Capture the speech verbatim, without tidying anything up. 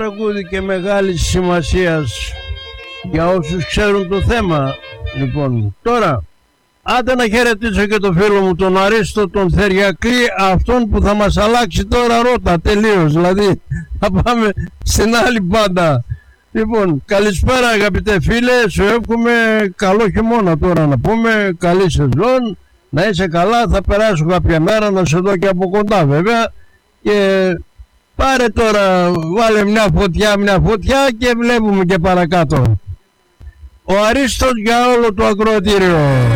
τραγούδι και μεγάλης σημασίας για όσους ξέρουν το θέμα. Λοιπόν, τώρα άντε να χαιρετήσω και το φίλο μου τον Αρίστο τον Θεριακλή, αυτόν που θα μας αλλάξει τώρα ρότα τελείως, δηλαδή θα πάμε στην άλλη μπάντα. Λοιπόν, καλησπέρα αγαπητέ φίλε, σου εύχομαι καλό χειμώνα τώρα να πούμε, καλή σεζόν, να είσαι καλά, θα περάσω κάποια μέρα να σε δω και από κοντά βέβαια και πάρε τώρα, βάλε μια φωτιά, μια φωτιά και βλέπουμε και παρακάτω. Ο Αρίστος για όλο το ακροατήριο.